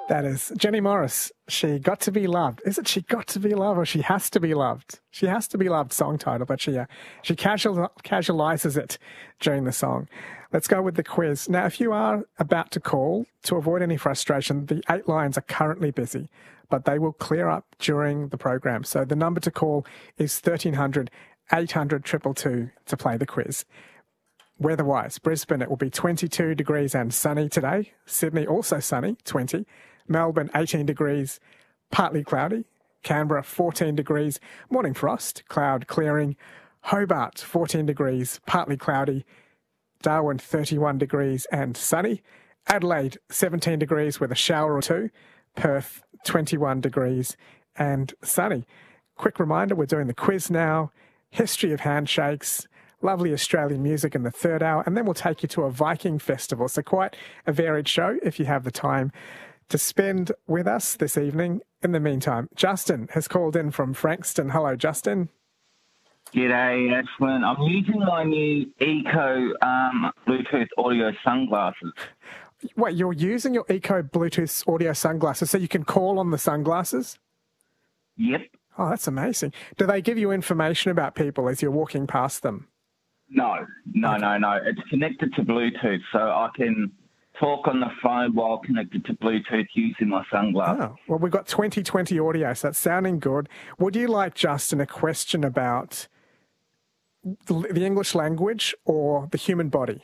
That is Jenny Morris. She Got to Be Loved. Is it She Got to Be Loved or She Has to Be Loved? She Has to Be Loved song title, but she casualizes it during the song. Let's go with the quiz. Now, if you are about to call, to avoid any frustration, the 8 lines are currently busy, but they will clear up during the program. So the number to call is 1300 800 222 to play the quiz. Weather-wise, Brisbane, it will be 22 degrees and sunny today. Sydney, also sunny, 20. Melbourne, 18 degrees, partly cloudy. Canberra, 14 degrees, morning frost, cloud clearing. Hobart, 14 degrees, partly cloudy. Darwin, 31 degrees and sunny. Adelaide, 17 degrees with a shower or two. Perth, 21 degrees and sunny. Quick reminder, we're doing the quiz now. History of handshakes. Lovely Australian music in the third hour, and then we'll take you to a Viking festival. So quite a varied show if you have the time to spend with us this evening. In the meantime, Justin has called in from Frankston. Hello, Justin. G'day, Ashwin. I'm using my new Eco Bluetooth audio sunglasses. Wait, you're using your Eco Bluetooth audio sunglasses so you can call on the sunglasses? Yep. Oh, that's amazing. Do they give you information about people as you're walking past them? No. It's connected to Bluetooth, so I can talk on the phone while connected to Bluetooth using my sunglasses. Oh, well, we've got 2020 audio, so that's sounding good. Would you like, Justin, a question about the English language or the human body?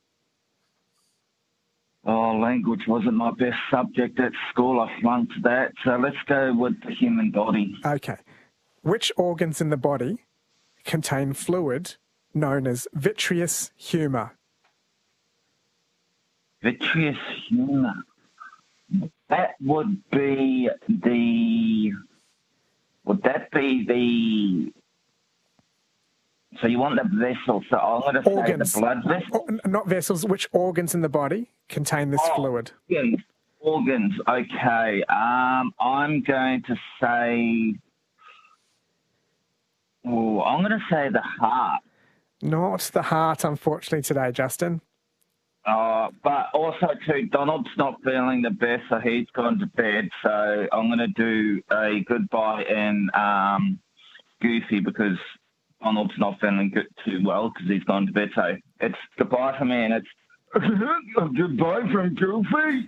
Oh, language wasn't my best subject at school. I flunked that. So let's go with the human body. Okay. Which organs in the body contain fluid known as vitreous humour? Vitreous humour. That would be the... Would that be the... So you want the vessels. So I'm going to say the blood vessels. Not vessels. Which organs in the body contain this fluid? Organs. Okay. I'm going to say... Oh, I'm going to say the heart. Not the heart, unfortunately, today, Justin. But also, too, Donald's not feeling the best, so he's gone to bed. So I'm going to do a goodbye and Goofy because Donald's not feeling too well because he's gone to bed. So it's goodbye from me and it's goodbye from Goofy.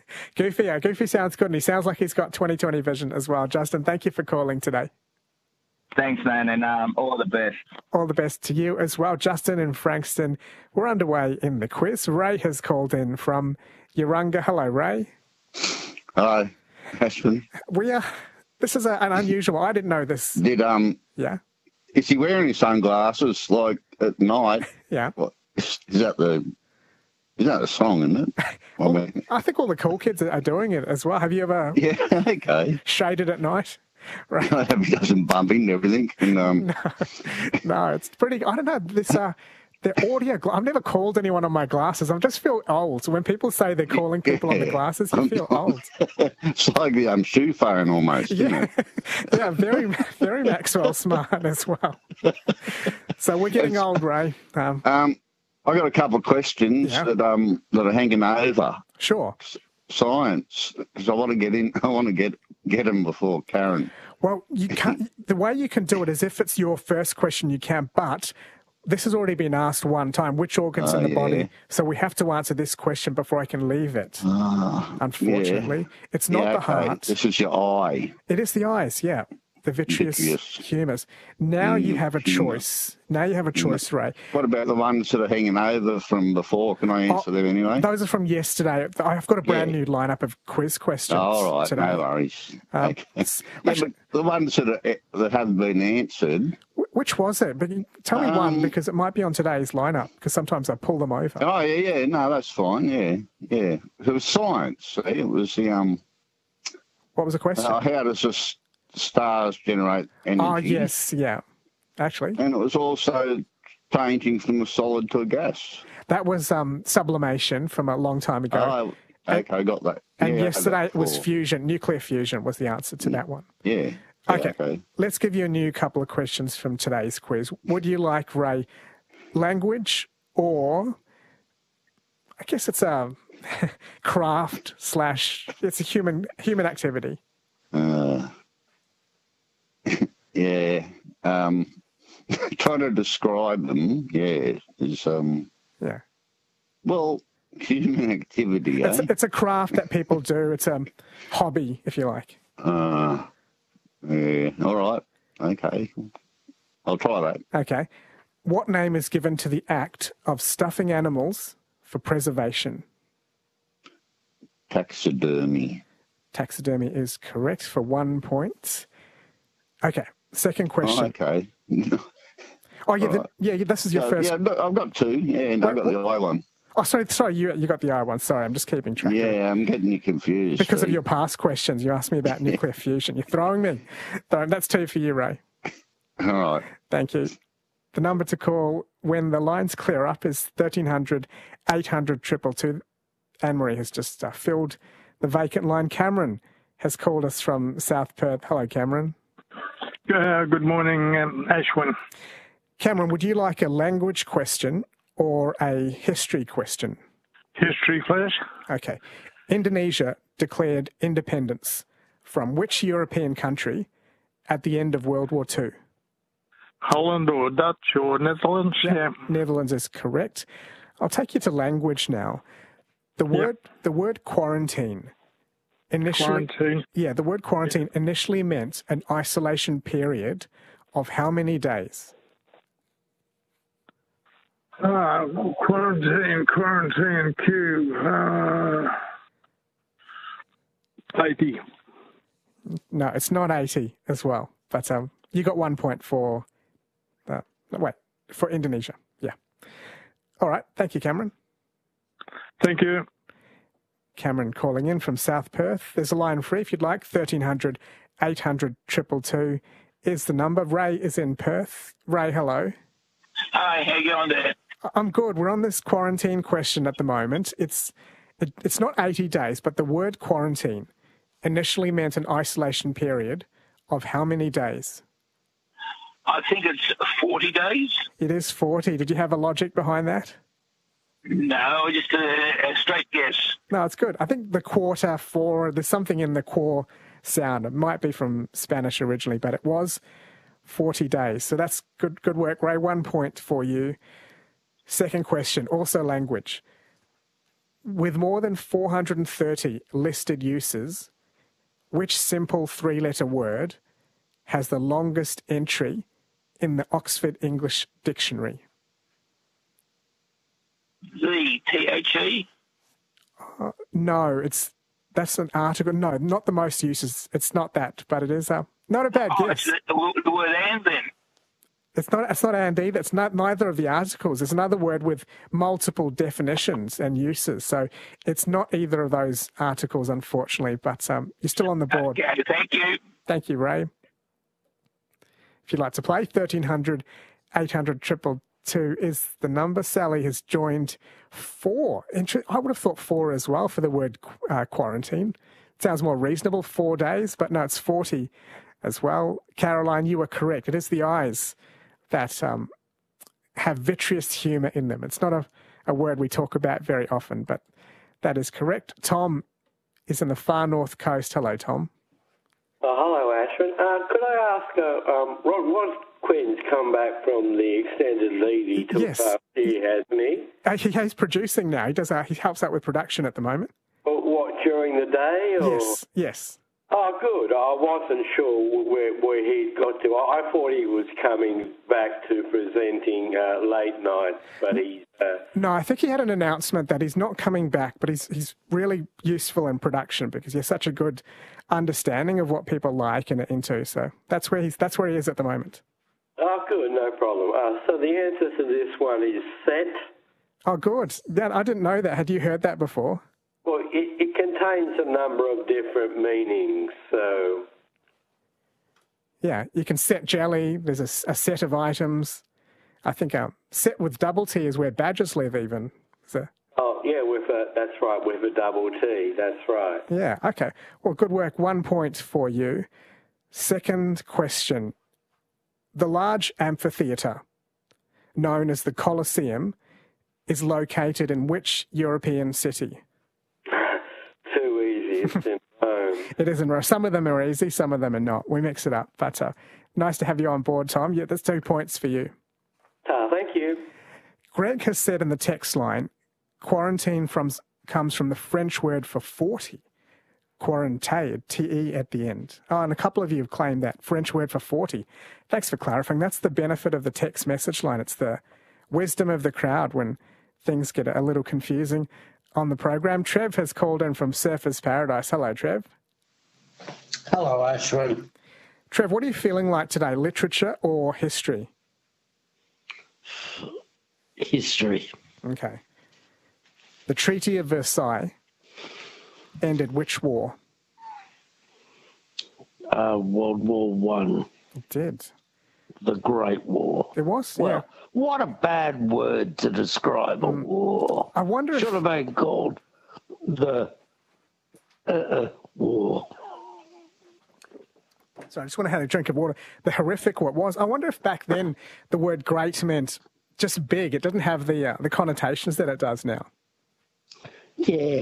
Goofy sounds good and he sounds like he's got 20/20 vision as well. Justin, thank you for calling today. Thanks, man, and all the best. All the best to you as well. Justin in Frankston, we're underway in the quiz. Ray has called in from Yarunga. Hello, Ray. Hello, Ashwin. This is an unusual. I didn't know this. Yeah. Is he wearing his sunglasses like at night? Yeah. What, is that the song, isn't it? I think all the cool kids are doing it as well. Have you ever shaded at night? Right. I hope he doesn't bump into everything. And, no, it's pretty... I don't know. The audio... I've never called anyone on my glasses. I just feel old. When people say they're calling people on the glasses, you feel old. It's like the shoe phone almost, isn't it? Yeah, very, very Maxwell Smart as well. So we're getting old, Ray. I got a couple of questions that are hanging over. Sure. Science, because I want to get in. I want to get them before Karen. Well, you can't. The way you can do it is if it's your first question, you can. But this has already been asked one time. Which organs in the body? So we have to answer this question before I can leave it. Unfortunately, it's not the heart. This is your eye. It is the eyes. Yeah. The vitreous humours. Now you have a choice. Ray. What about the ones that are hanging over from before? Can I answer them anyway? Those are from yesterday. I've got a brand new lineup of quiz questions. All right, today. no worries. But the ones that haven't been answered. Which was it? But tell me one because it might be on today's lineup because sometimes I pull them over. Oh, yeah. No, that's fine. Yeah. It was science. It was the... What was the question? How does this... stars generate energy. Oh, yes, yeah, actually. And it was also changing from a solid to a gas. That was sublimation from a long time ago. Oh, okay, got that. And yesterday it was fusion, nuclear fusion was the answer to that one. Yeah. Okay, let's give you a new couple of questions from today's quiz. Would you like, Ray, language or... I guess it's craft slash. It's a human activity. Yeah. Trying to describe them, yeah, is Yeah. well, human activity. It's a craft that people do. It's a hobby, if you like. Yeah. All right. Okay. I'll try that. Okay. What name is given to the act of stuffing animals for preservation? Taxidermy. Taxidermy is correct for 1 point. Okay. Second question. Oh, okay. Oh, yeah, All right. yeah. This is your first. Yeah, I've got two. Yeah, and I've got the I one. Oh, sorry. You got the I one. Sorry, I'm just keeping track. Yeah, I'm getting you confused. Because of your past questions, you asked me about nuclear fusion. You're throwing me. That's two for you, Ray. All right. Thank you. The number to call when the lines clear up is 1300 800 222. Anne-Marie has just filled the vacant line. Cameron has called us from South Perth. Hello, Cameron. Good morning, Ashwin. Cameron, would you like a language question or a history question? History, please. Okay. Indonesia declared independence from which European country at the end of World War II? Holland or Dutch or Netherlands? Yeah. Netherlands is correct. I'll take you to language now. The word quarantine initially. Quarantine. Yeah, the word quarantine initially meant an isolation period of how many days? Quarantine, Q. 80. No, it's not 80 as well. But you got 1 point for for Indonesia. Yeah. All right. Thank you, Cameron. Thank you. Cameron calling in from South Perth. There's a line free if you'd like. 1300 800 222 is the number. Ray is in Perth. Ray, hello. Hi, how you going there? I'm good. We're on this quarantine question at the moment. It's not 80 days, but the word quarantine initially meant an isolation period of how many days? I think it's 40 days. It is 40. Did you have a logic behind that? No, just a straight guess. No, it's good. I think the quarter four, there's something in the core sound. It might be from Spanish originally, but it was 40 days. So that's good work, Ray. 1 point for you. Second question, also language. With more than 430 listed uses, which simple three-letter word has the longest entry in the Oxford English Dictionary? The THE? No, that's an article. No, not the most uses. It's not that, but it is not a bad guess. It's the word and then. It's not and either. It's not neither of the articles. There's another word with multiple definitions and uses. So it's not either of those articles, unfortunately, but you're still on the board. Okay, thank you. Thank you, Ray. If you'd like to play, 1300 800 222 is the number. Sally has joined 4. I would have thought 4 as well for the word quarantine. It sounds more reasonable, 4 days, but no, it's 40 as well. Caroline, you were correct. It is the eyes that have vitreous humour in them. It's not a word we talk about very often, but that is correct. Tom is in the far north coast. Hello, Tom. Hello, Ashwin. Could I ask, Rod Quinn's come back from the extended leave he took last year, hasn't he? He's producing now. He helps out with production at the moment. What, during the day? Or? Yes. Oh, good. I wasn't sure where he'd got to. I thought he was coming back to presenting late night, but he's... No, I think he had an announcement that he's not coming back, but he's really useful in production because he has such a good understanding of what people like and are into. So that's where he is at the moment. Oh, good. No problem. So the answer to this one is set. Oh, good. I didn't know that. Had you heard that before? Well, it contains a number of different meanings, so... Yeah, you can set jelly. There's a set of items. I think set with double T is where badgers live even. So... Oh, yeah, that's right, with a double T, that's right. Yeah, okay. Well, good work. 1 point for you. Second question. The large amphitheatre, known as the Colosseum, is located in which European city? too easy. It's in Rome. It is in Rome. Some of them are easy, some of them are not. We mix it up. But nice to have you on board, Tom. Yeah, that's 2 points for you. Thank you. Greg has said in the text line, quarantine comes from the French word for 40. Quarantine, T-E at the end. Oh, and a couple of you have claimed that French word for 40. Thanks for clarifying. That's the benefit of the text message line. It's the wisdom of the crowd when things get a little confusing on the program. Trev has called in from Surfers Paradise. Hello, Trev. Hello, Ashwin. Trev, what are you feeling like today, literature or history? History. Okay. The Treaty of Versailles ended which war? World War One. It did. The Great War. It was? Well, yeah. what a bad word to describe a war. I wonder if... Should have been called the war. So I just want to have a drink of water. The horrific what was. I wonder if back then the word great meant just big. It didn't have the connotations that it does now. Yeah.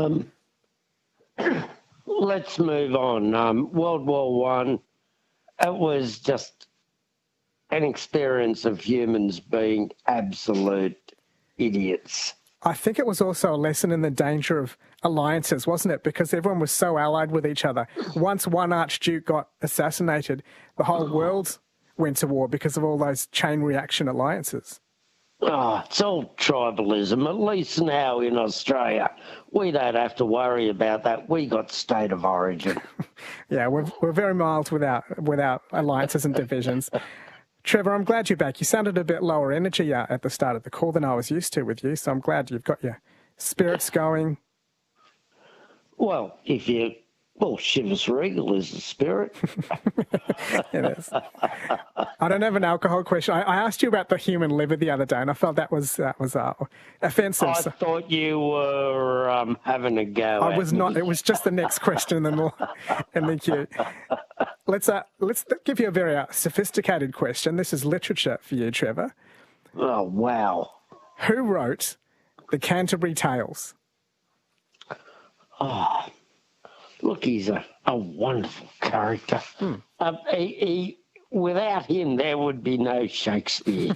Let's move on. World War One. It was just an experience of humans being absolute idiots. I think it was also a lesson in the danger of alliances, wasn't it? Because everyone was so allied with each other. Once one archduke got assassinated, the whole world went to war because of all those chain reaction alliances. Oh, it's all tribalism. At least now in Australia, we don't have to worry about that. We got state of origin. Yeah, we're very mild without alliances and divisions. Trevor, I'm glad you're back. You sounded a bit lower energy at the start of the call than I was used to with you, so I'm glad you've got your spirits going. Well, Chivas Regal is the spirit. It is. I don't have an alcohol question. I asked you about the human liver the other day, and I felt that was offensive. I thought you were having a go. I was not. It was just the next question in the queue. Let's give you a very sophisticated question. This is literature for you, Trevor. Oh, wow. Who wrote the Canterbury Tales? Oh, look, he's a wonderful character. Without him, there would be no Shakespeare.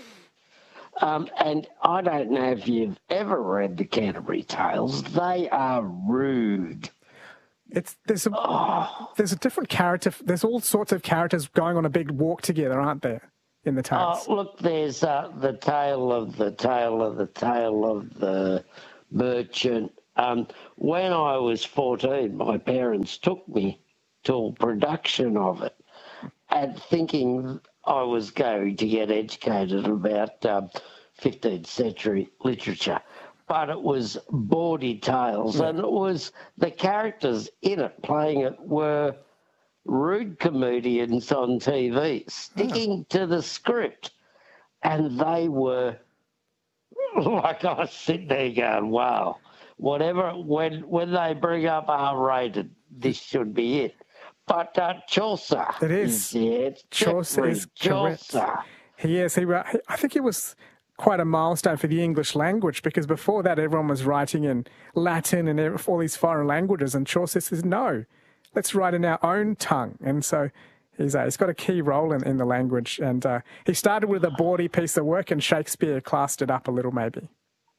And I don't know if you've ever read the Canterbury Tales. They are rude. There's a different character. There's all sorts of characters going on a big walk together, aren't there, in the tales? Look, there's the tale of the merchant. When I was 14, my parents took me to a production of it, and thinking I was going to get educated about 15th century literature. But it was bawdy tales, and it was the characters in it playing it were rude comedians on TV, sticking to the script, and they were like, I was sitting there going, wow, whatever, when they bring up R-rated, this should be it. But Chaucer. It is. Chaucer is correct. He is. I think he was quite a milestone for the English language, because before that everyone was writing in Latin and all these foreign languages, and Chaucer says, no, let's write in our own tongue. And so he's got a key role in the language, and he started with a bawdy piece of work, and Shakespeare classed it up a little maybe.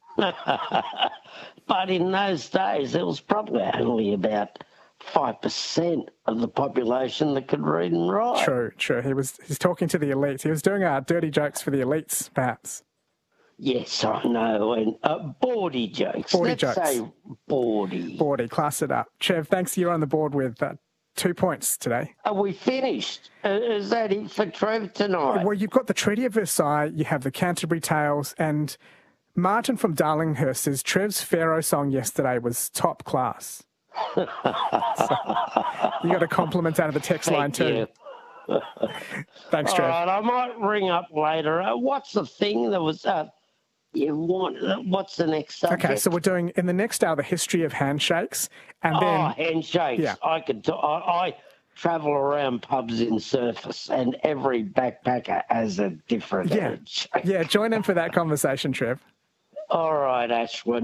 But in those days there was probably only about 5% of the population that could read and write. True. He's talking to the elites. He was doing dirty jokes for the elites, perhaps. Yes, I know. And bawdy jokes. Let's say bawdy. Bawdy, class it up. Chev, thanks. You're on the board with 2 points today. Are we finished? Is that it for Trev tonight? Well, you've got the Treaty of Versailles, you have the Canterbury Tales, and Martin from Darlinghurst says Trev's Pharaoh song yesterday was top class. So, you got a compliment out of the text line too. Thanks, Trev. All right, I might ring up later. What's the thing that was... what's the next subject? Okay, so we're doing in the next hour the history of handshakes, and then handshakes. Yeah. I travel around pubs in Surface, and every backpacker has a different handshake. Yeah, join in for that conversation, Trev. All right, Ashwin.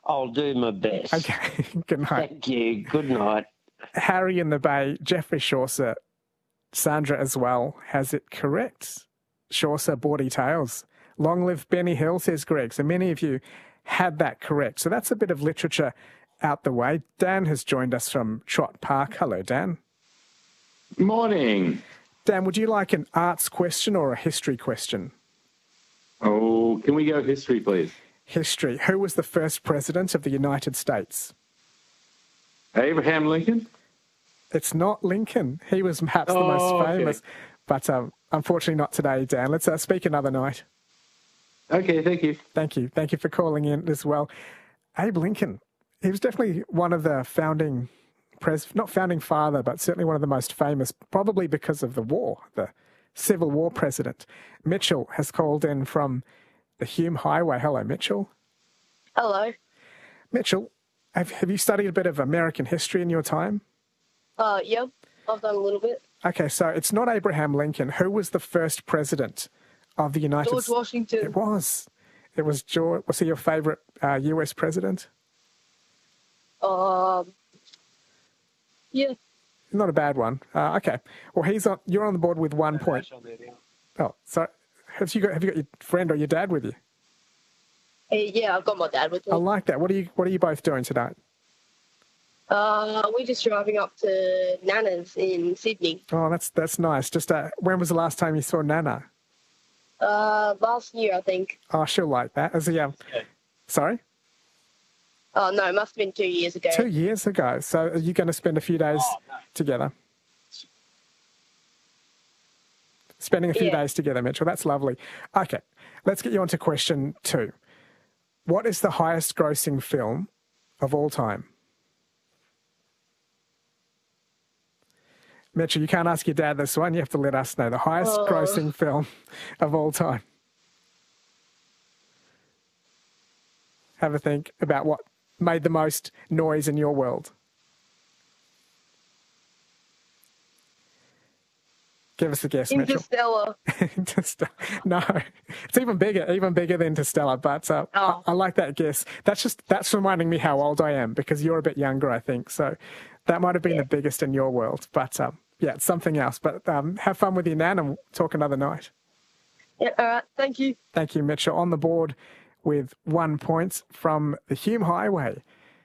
I'll do my best. Okay, good night. Thank you. Good night. Harry in the Bay, Jeffrey Chaucer, Sandra as well, has it correct. Chaucer, Bawdy Tales. Long live Benny Hill, says Greg. So many of you had that correct. So that's a bit of literature out the way. Dan has joined us from Trott Park. Hello, Dan. Morning. Dan, would you like an arts question or a history question? Oh, can we go history, please? History. Who was the first president of the United States? Abraham Lincoln? It's not Lincoln. He was perhaps the most famous, but unfortunately not today, Dan. Let's speak another night. Okay, thank you. Thank you. Thank you for calling in as well. Abe Lincoln, he was definitely one of the founding, not founding father, but certainly one of the most famous, probably because of the war, the Civil War president. Mitchell has called in from the Hume Highway. Hello, Mitchell. Hello. Mitchell, have you studied a bit of American history in your time? Yep, I've done a little bit. Okay, so it's not Abraham Lincoln. Who was the first president of the United States? George Washington. It was. It was George. Was he your favourite US president? Yeah. Not a bad one. Okay. Well, you're on the board with 1 point. Oh, so have you got your friend or your dad with you? Yeah, I've got my dad with me. I like that. What are you both doing tonight? We're just driving up to Nana's in Sydney. Oh, that's nice. Just when was the last time you saw Nana? Last year, I think. Oh, she'll like that. Sorry? Oh, no, it must have been 2 years ago. 2 years ago. So are you going to spend a few days together? Spending a few days together, Mitchell. That's lovely. Okay, let's get you on to question 2. What is the highest grossing film of all time? Mitchell, you can't ask your dad this one. You have to let us know. The highest grossing film of all time. Have a think about what made the most noise in your world. Give us a guess, Mitchell. Interstellar. No, it's even bigger than Interstellar. But I like that guess. That's reminding me how old I am because you're a bit younger, I think. So that might have been the biggest in your world. But it's something else. But have fun with your nan and we'll talk another night. Yeah, all right. Thank you. Thank you, Mitchell. On the board with 1 point from the Hume Highway.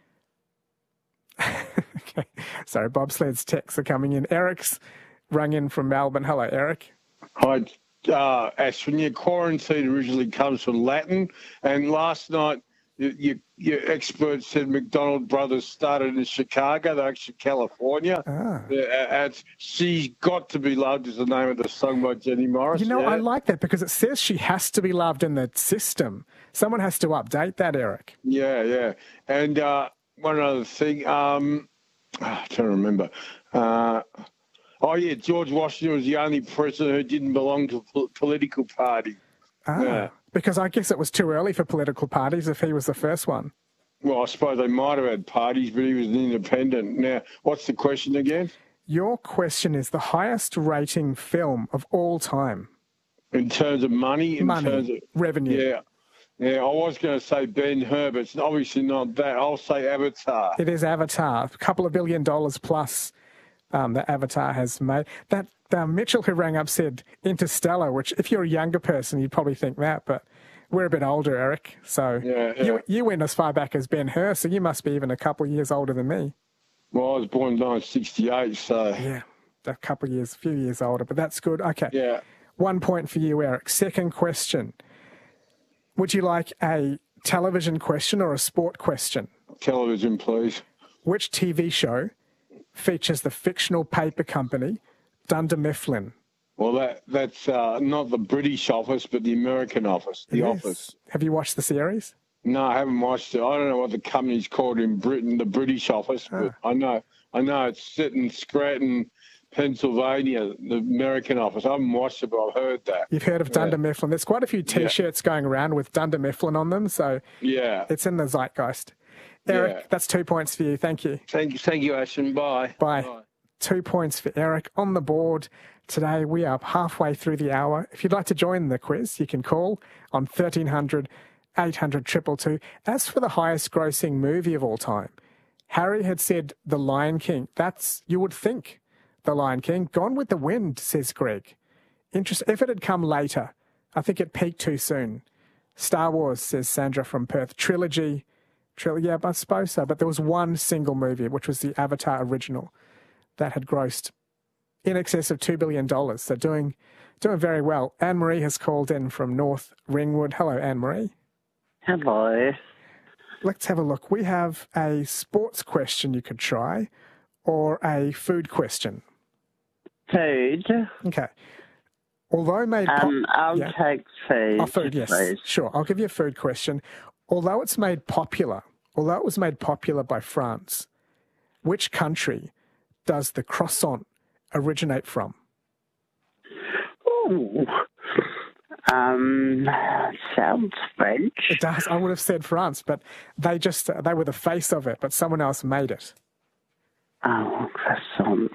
Okay. Sorry, bobsled's texts are coming in. Eric's rung in from Melbourne. Hello, Eric. Hi, Ashwin. Your quarantine originally comes from Latin, and last night your expert said McDonald Brothers started in Chicago. They're actually California. She's Got to Be Loved is the name of the song by Jenny Morris. I like that because it says she has to be loved in the system. Someone has to update that, Eric. Yeah. And one other thing, I'm trying to remember. George Washington was the only president who didn't belong to a political party. Because I guess it was too early for political parties if he was the first one. Well, I suppose they might have had parties, but he was an independent. Now, what's the question again? Your question is the highest rating film of all time. In terms of money? In terms of revenue. Yeah, I was going to say Ben-Hur, but it's obviously not that. I'll say Avatar. It is Avatar. A couple of $1 billion plus that Avatar has made. That Mitchell who rang up said Interstellar, which if you're a younger person, you'd probably think that, but we're a bit older, Eric. So you went as far back as Ben-Hur, so you must be even a couple of years older than me. Well, I was born in 1968, so... Yeah, a few years older, but that's good. Okay. Yeah. 1 point for you, Eric. Second question. Would you like a television question or a sport question? Television, please. Which TV show features the fictional paper company Dunder Mifflin? Well, that's not the British Office, but the American Office, the Office. Have you watched the series? No, I haven't watched it. I don't know what the company's called in Britain, the British Office, but I know it's set in Scranton, Pennsylvania, the American Office. I haven't watched it, but I've heard that. You've heard of Dunder Mifflin. There's quite a few T-shirts going around with Dunder Mifflin on them, so it's in the zeitgeist. Eric, that's 2 points for you. Thank you. Thank you, Ashton. Bye. 2 points for Eric. On the board today, we are halfway through the hour. If you'd like to join the quiz, you can call on 1300 800 222. As for the highest grossing movie of all time, Harry had said The Lion King. That's, you would think, The Lion King. Gone with the Wind, says Greg. If it had come later, I think it peaked too soon. Star Wars, says Sandra from Perth. Trilogy, yeah, I suppose so. But there was one single movie, which was the Avatar original, that had grossed in excess of $2 billion. So doing very well. Anne-Marie has called in from North Ringwood. Hello, Anne-Marie. Hello. Let's have a look. We have a sports question you could try or a food question. Food. Okay. Although made I'll take food. Oh, food, yes. Please. Sure. I'll give you a food question. Although it was made popular by France, which country does the croissant originate from? Ooh. Sounds French. It does. I would have said France, but they were the face of it, but someone else made it. Oh, croissant.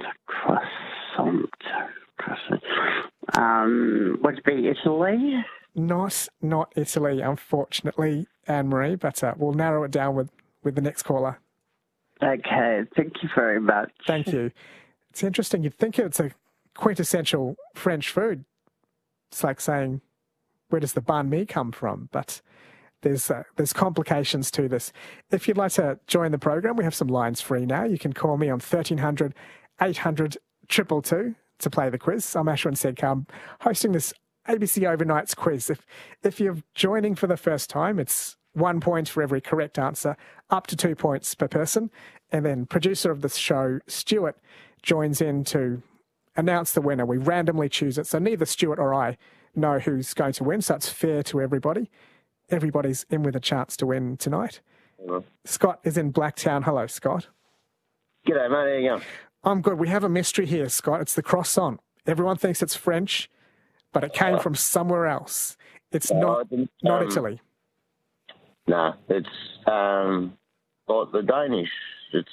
Would it be Italy? Not Italy, unfortunately, Anne-Marie, but we'll narrow it down with the next caller. Okay, thank you very much. Thank you. It's interesting. You'd think it's a quintessential French food. It's like saying, where does the banh mi come from? But there's complications to this. If you'd like to join the program, we have some lines free now. You can call me on 1300 800 222 to play the quiz. I'm Ashwin Sedkar. I'm hosting this ABC Overnights quiz. If you're joining for the first time, it's 1 point for every correct answer, up to 2 points per person. And then producer of the show, Stuart, joins in to announce the winner. We randomly choose it. So neither Stuart or I know who's going to win. So it's fair to everybody. Everybody's in with a chance to win tonight. Hello. Scott is in Blacktown. Hello, Scott. G'day, mate. How you going? I'm good. We have a mystery here, Scott. It's the croissant. Everyone thinks it's French, but it came from somewhere else. It's not Italy. No, it's the Danish. It's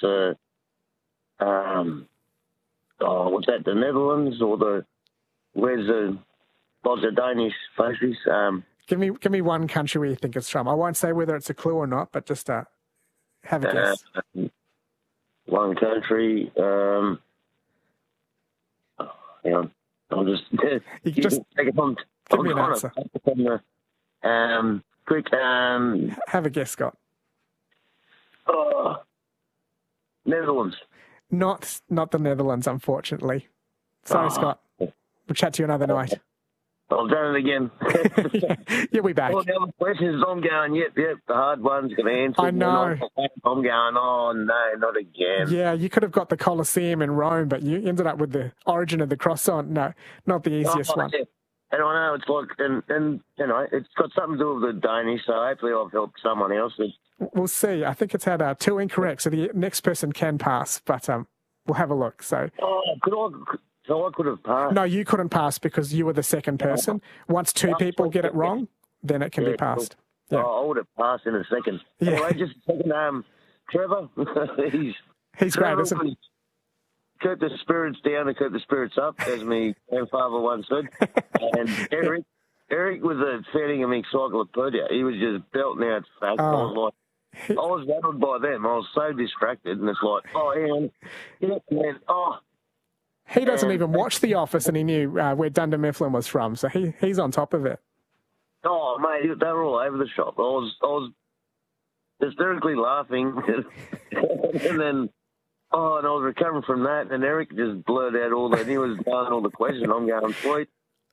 what's that? The Netherlands or where's the lots of Danish pastries? Give me one country where you think it's from. I won't say whether it's a clue or not, but just have a guess. One country. Hang on. I'll just you can just take it on. Give me an answer. Quick. Have a guess, Scott. Netherlands. Not the Netherlands, unfortunately. Sorry, Scott. We'll chat to you another night. I've done it again. You'll be back. All the other questions, I'm going, yep, the hard one's going to answer. I know. I'm going, oh, no, not again. Yeah, you could have got the Colosseum in Rome, but you ended up with the origin of the croissant. No, not the easiest one. Yeah. And I know it's like, and you know, it's got something to do with the Danish, so hopefully I've helped someone else. We'll see. I think it's had 2 incorrect, so the next person can pass, but we'll have a look. So. So I could have passed. No, you couldn't pass because you were the second person. Once 2 people get it wrong, then it can be passed. Yeah. I would have passed in a second. Yeah. Anyway, just a second. Trevor, he's great, isn't he? Keep the spirits down and keep the spirits up, as my grandfather once said. And Eric was a fanning of encyclopedia. He was just belting out facts. Oh. I was rattled by them. I was so distracted, and it's like, hang on. He doesn't even watch The Office, and he knew where Dunder Mifflin was from, so he's on top of it. Oh, mate, they were all over the shop. I was hysterically laughing, and then, and I was recovering from that, and Eric just blurted out all that. He was knowing all the questions. I'm going, sweet.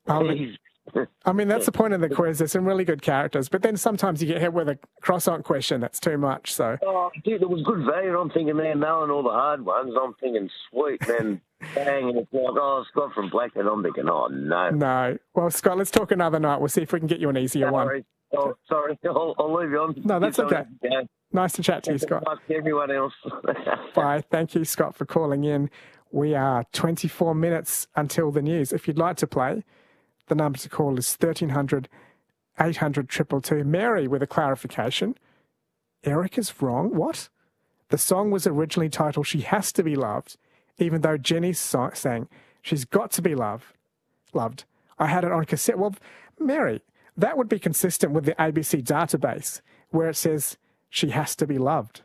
I mean, that's the point of the quiz. There's some really good characters, but then sometimes you get hit with a croissant question that's too much. So, dude, it was good value. I'm thinking, man, knowing all the hard ones, I'm thinking, sweet. Then, bang, and it's like, Scott from Blackhead. I'm thinking, oh, no. No. Well, Scott, let's talk another night. We'll see if we can get you an easier one. Oh, sorry. I'll leave you on. No, that's okay. Nice to chat to you, Scott. Nice to everyone else. Bye. Thank you, Scott, for calling in. We are 24 minutes until the news. If you'd like to play, the number to call is 1300 800 222. Mary with a clarification. Eric is wrong. What? The song was originally titled She Has to Be Loved, even though Jenny sang She's Got to Be Loved. I had it on cassette. Well, Mary, that would be consistent with the ABC database where it says she has to be loved.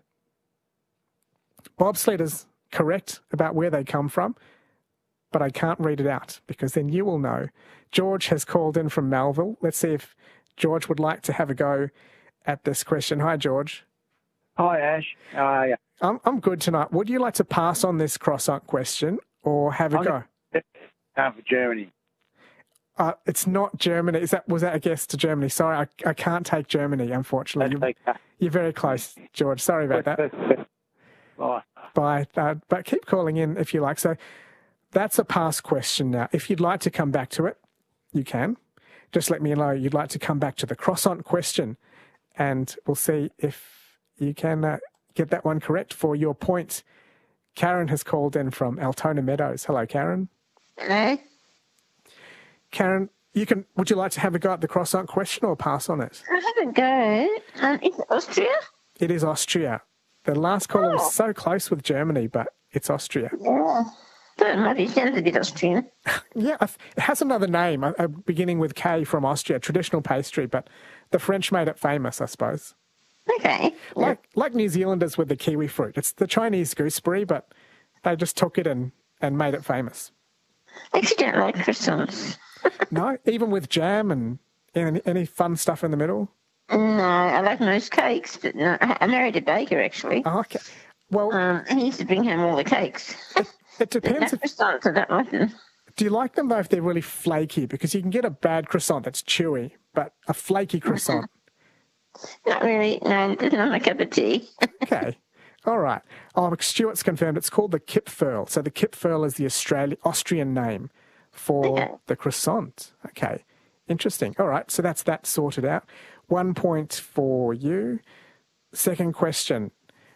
Bobsled is correct about where they come from, but I can't read it out because then you will know. George has called in from Melville. Let's see if George would like to have a go at this question. Hi, George. Hi, Ash. How are you? I'm good tonight. Would you like to pass on this croissant question or have a go? For Germany. It's not Germany. Was that a guess to Germany? Sorry, I can't take Germany, unfortunately. You're very close, George. Sorry about that. Bye. But keep calling in if you like. So that's a pass question now. If you'd like to come back to it, you can. Just let me know you'd like to come back to the croissant question, and we'll see if you can get that one correct for your point. Karen has called in from Altona Meadows. Hello, Karen. Hello. Karen, would you like to have a go at the croissant question or pass on it? I have a go. Is it Austria? It is Austria. The last caller was so close with Germany, but it's Austria. Yeah. It might be sounds a bit Austrian. Yeah, it has another name, beginning with K, from Austria, traditional pastry, but the French made it famous, I suppose. Okay. Like New Zealanders with the kiwi fruit. It's the Chinese gooseberry, but they just took it and made it famous. I actually don't like croissants. No? Even with jam and any fun stuff in the middle? No, I like most cakes, but no, I married a baker, actually. Oh, okay. Well, he used to bring home all the cakes. It depends. Croissants, I don't like them. Do you like them, though, if they're really flaky? Because you can get a bad croissant that's chewy, but a flaky croissant... Not really. No, it's not my cup of tea. Okay. All right. Stuart's confirmed it's called the Kipferl. So the Kipferl is the Austrian name for the croissant. Okay. Interesting. All right. So that's that sorted out. 1 point for you. Second question.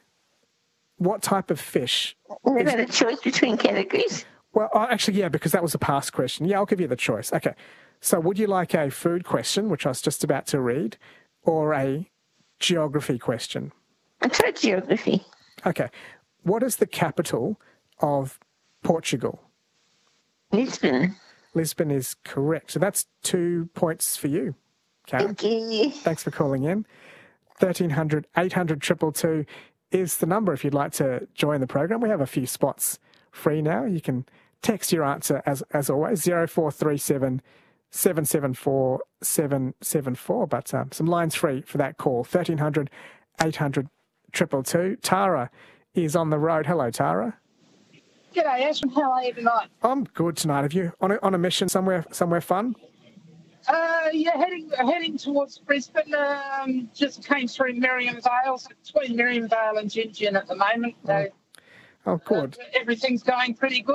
What type of fish? We've got a choice between categories. Well, actually, yeah, because that was a past question. Yeah, I'll give you the choice. Okay. So would you like a food question, which I was just about to read, or a geography question? I tried geography. Okay. What is the capital of Portugal? Lisbon. Lisbon is correct. So that's 2 points for you, Karen. Thank you. Thanks for calling in. 1300 800 222 is the number if you'd like to join the program. We have a few spots free now. You can text your answer as always, 0437 774 774. But some lines free for that call, 1300 800 222. Tara is on the road. Hello, Tara. G'day, Ashton. How are you tonight? I'm good tonight. Have you on a mission somewhere fun? Yeah, heading towards Brisbane. Just came through Miriam Vale, so between Miriam Vale and Gin Gin at the moment. So, oh, good. Everything's going pretty good.